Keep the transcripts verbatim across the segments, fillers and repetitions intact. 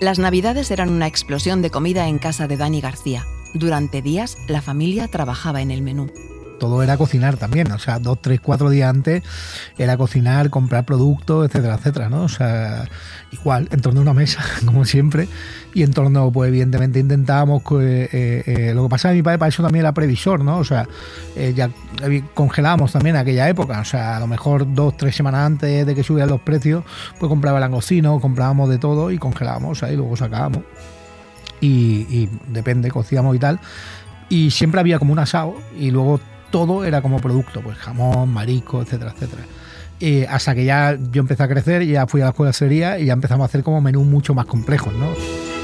Las Navidades eran una explosión de comida en casa de Dani García. Durante días, la familia trabajaba en el menú. Todo era cocinar también, o sea, dos, tres, cuatro días antes era cocinar, comprar productos, etcétera, etcétera, ¿no? O sea, igual, en torno a una mesa, como siempre, y en torno, pues evidentemente intentábamos, eh, eh, lo que pasaba a mi padre, para eso también era previsor, ¿no? O sea, eh, ya congelábamos también en aquella época, o sea, a lo mejor dos, tres semanas antes de que subieran los precios, pues compraba langostino, comprábamos de todo y congelábamos, o sea, y luego sacábamos. Y, y depende, cocíamos y tal, y siempre había como un asado, y luego todo era como producto, pues jamón, marisco, etcétera, etcétera. Eh, hasta que ya yo empecé a crecer, y ya fui a la escuela de hostelería y ya empezamos a hacer como menús mucho más complejos, ¿no?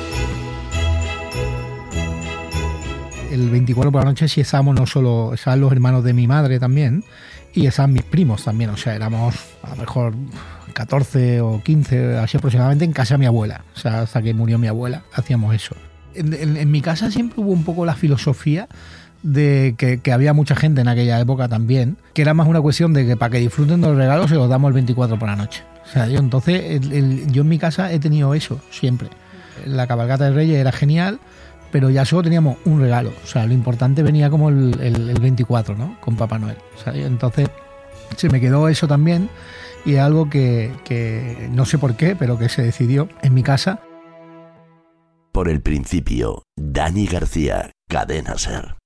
El veinticuatro por la noche sí estábamos no solo, estaban los hermanos de mi madre también, y estaban mis primos también, o sea, éramos a lo mejor catorce o quince, así aproximadamente, en casa de mi abuela, o sea, hasta que murió mi abuela, hacíamos eso. En, en, en mi casa siempre hubo un poco la filosofía de que, que había mucha gente en aquella época también, que era más una cuestión de que para que disfruten de los regalos se los damos el veinticuatro por la noche. O sea, yo entonces, el, el, yo en mi casa he tenido eso siempre. La cabalgata de Reyes era genial, pero ya solo teníamos un regalo. O sea, lo importante venía como el, el, el veinticuatro, ¿no? Con Papá Noel. O sea, entonces se me quedó eso también, y es algo que, que no sé por qué, pero que se decidió en mi casa. Por el principio, Dani García, Cadena Ser.